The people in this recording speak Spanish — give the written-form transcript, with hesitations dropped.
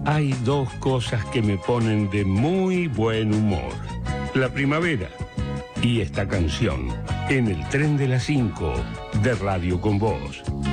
Hay dos cosas que me ponen de muy buen humor. La primavera y esta canción, En el tren de las 5, de Radio con Vos.